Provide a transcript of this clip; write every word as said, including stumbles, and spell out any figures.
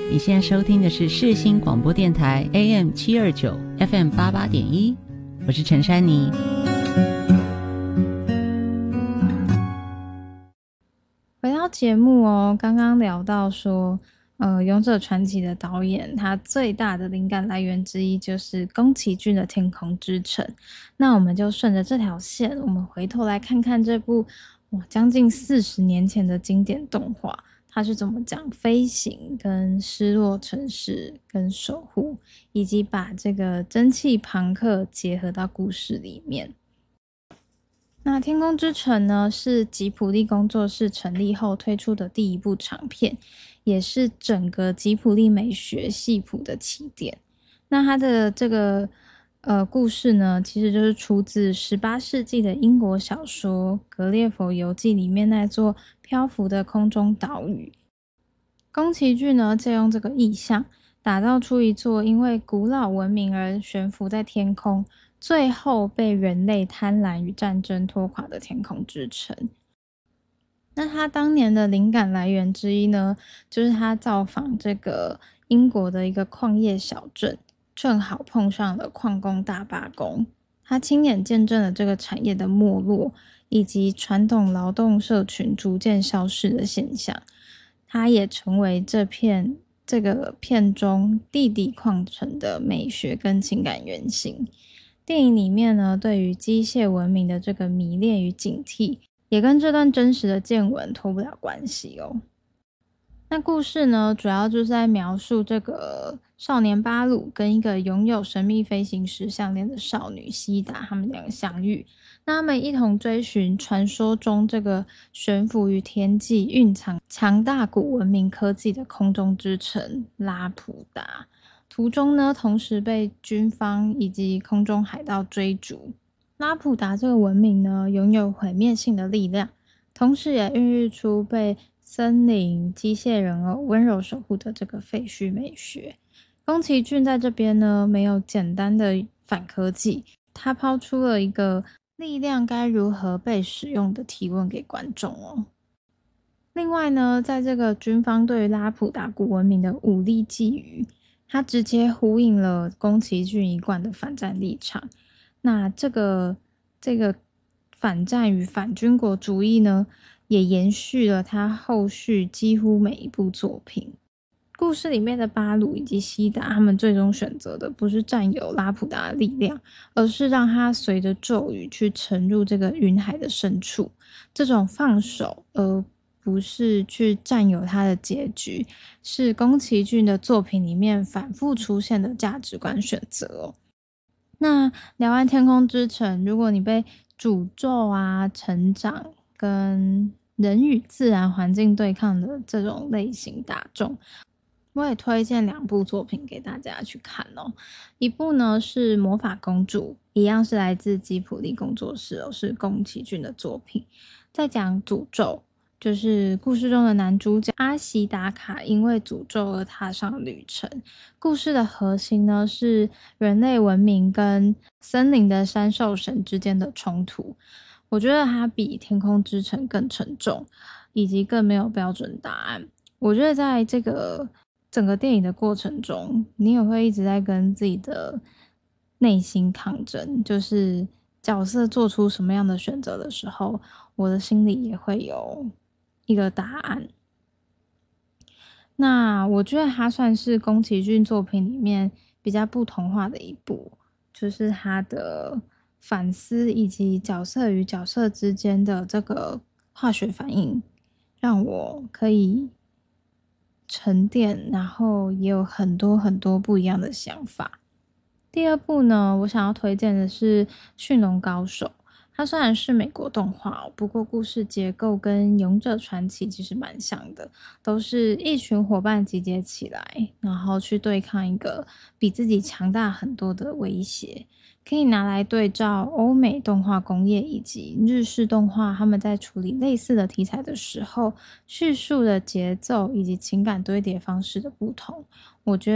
你现在收听的是世新广播电台 A M 七二九 F M 八八点一，我是陈珊妮。 回到节目哦，刚刚聊到说呃，勇者传奇的导演他最大的灵感来源之一就是宫崎骏的天空之城。那我们就顺着这条线，我们回头来看看这部哇将近四十年前的经典动画，它是怎么讲飞行跟失落城市跟守护，以及把这个蒸汽朋克结合到故事里面。那天空之城呢，是吉卜力工作室成立后推出的第一部长片，也是整个吉卜力美学系谱的起点。那它的这个呃故事呢，其实就是出自十八世纪的英国小说《格列佛游记》里面那座漂浮的空中岛屿。宫崎骏呢，借用这个意象，打造出一座因为古老文明而悬浮在天空，最后被人类贪婪与战争拖垮的天空之城。那他当年的灵感来源之一呢，就是他造访这个英国的一个矿业小镇，正好碰上了矿工大罢工，他亲眼见证了这个产业的没落，以及传统劳动社群逐渐消失的现象。他也成为这片这个片中地底矿城的美学跟情感原型。电影里面呢，对于机械文明的这个迷恋与警惕，也跟这段真实的见闻脱不了关系哦。那故事呢，主要就是在描述这个少年巴鲁跟一个拥有神秘飞行石项链的少女西达，他们两个相遇。那他们一同追寻传说中这个悬浮于天际、蕴藏强大古文明科技的空中之城拉普达。途中呢，同时被军方以及空中海盗追逐。拉普达这个文明呢，拥有毁灭性的力量，同时也孕育出被森林、机械人偶温柔守护的这个废墟美学。宫崎骏在这边呢，没有简单的反科技，他抛出了一个力量该如何被使用的提问给观众哦。另外呢，在这个军方对于拉普达古文明的武力觊觎，他直接呼应了宫崎骏一贯的反战立场。那这个这个反战与反军国主义呢，也延续了他后续几乎每一部作品。故事里面的巴鲁以及西达，他们最终选择的不是占有拉普达的力量，而是让他随着咒语去沉入这个云海的深处。这种放手而不是去占有它的结局，是宫崎骏的作品里面反复出现的价值观选择哦。那聊完天空之城，如果你被诅咒啊、成长跟人与自然环境对抗的这种类型打中，我也推荐两部作品给大家去看哦。一部呢是魔法公主，一样是来自吉卜力工作室哦，是宫崎骏的作品，在讲诅咒，就是故事中的男主角阿西达卡因为诅咒而踏上旅程。故事的核心呢是人类文明跟森林的山兽神之间的冲突。我觉得它比天空之城更沉重，以及更没有标准答案。我觉得在这个整个电影的过程中，你也会一直在跟自己的内心抗争，就是角色做出什么样的选择的时候，我的心里也会有一个答案。那我觉得它算是宫崎骏作品里面比较不同化的一部，就是它的反思以及角色与角色之间的这个化学反应，让我可以沉淀，然后也有很多很多不一样的想法。第二部呢，我想要推荐的是《驯龙高手》。它虽然是美国动画，不过故事结构跟《勇者传奇》其实蛮像的，都是一群伙伴集结起来，然后去对抗一个比自己强大很多的威胁。可以拿来对照欧美动画工业以及日式动画，他们在处理类似的题材的时候，叙述的节奏以及情感堆叠方式的不同，我觉